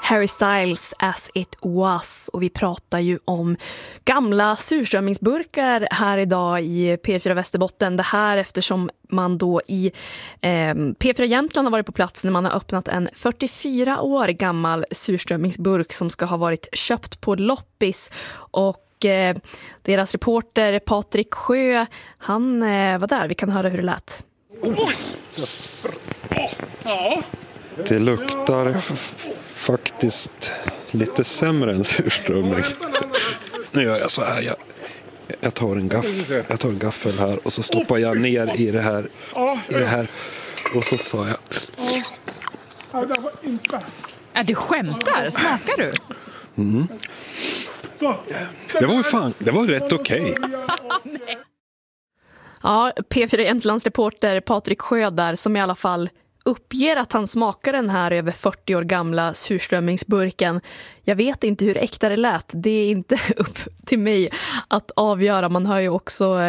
Harry Styles, As It Was, och vi pratar ju om gamla surströmmingsburkar här idag i P4 Västerbotten. Det här eftersom man då i P4 Jämtland har varit på plats när man har öppnat en 44 år gammal surströmmingsburk som ska ha varit köpt på loppis, och deras reporter Patrik Sjö, han var där. Vi kan höra hur det lät. Det luktar faktiskt lite sämre än surströmming. Nu gör jag så här. Jag tar en gaffel här och så stoppar jag ner i det här. Och så sa jag. Du skämtar? Smakar du? Mm. Det var rätt okej. Ja, P4 Jämtlands reporter Patrik Sjö där, som i alla fall uppger att han smakar den här över 40 år gamla surströmmingsburken. Jag vet inte hur äkta det lät. Det är inte upp till mig att avgöra. Man hör ju också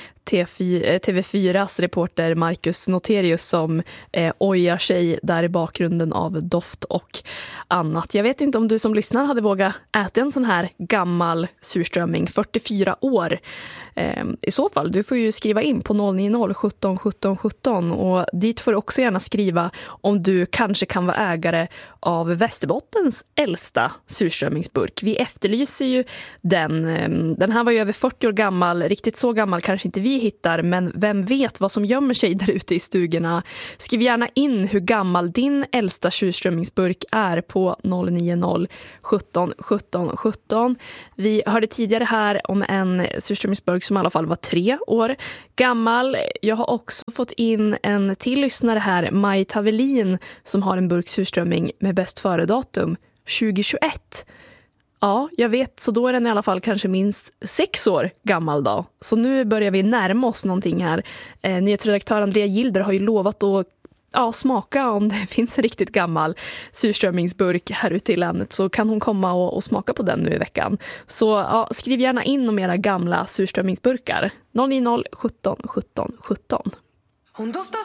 TV4s reporter Marcus Noterius som ojar sig där i bakgrunden av doft och annat. Jag vet inte om du som lyssnar hade vågat äta en sån här gammal surströmming, 44 år. I så fall, du får ju skriva in på 090 17 17 17, och dit får du också gärna skriva om du kanske kan vara ägare av Västerbottens äldsta surströmmingsburk. Vi efterlyser ju den. Den här var ju över 40 år gammal. Riktigt så gammal kanske inte vi hittar, men vem vet vad som gömmer sig där ute i stugorna. Skriv gärna in hur gammal din äldsta surströmmingsburk är på 090 17 17 17. Vi hörde tidigare här om en surströmmingsburk som i alla fall var 3 år gammal. Jag har också fått in en till lyssnare här, Maj Tavelin, som har en burk surströmming med bäst före-datum 2021. Ja, jag vet, så då är den i alla fall kanske minst 6 år gammal då. Så nu börjar vi närma oss någonting här. Nyhetsredaktör Andrea Gilder har ju lovat att smaka om det finns en riktigt gammal surströmmingsburk här ute i landet, så kan hon komma och smaka på den nu i veckan. Så skriv gärna in om era gamla surströmmingsburkar. 090 17 17 17.